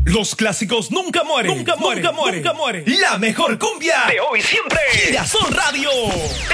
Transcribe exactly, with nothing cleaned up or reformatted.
Los clásicos nunca mueren, nunca mueren, nunca mueren, nunca mueren. La mejor cumbia de hoy siempre. Girasol Radio.